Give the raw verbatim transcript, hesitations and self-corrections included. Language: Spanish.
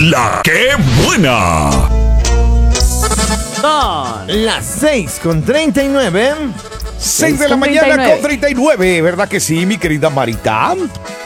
La que buena. Son las seis con treinta y nueve. seis seis de la con mañana treinta y nueve. con treinta y nueve, ¿verdad que sí, mi querida Marita?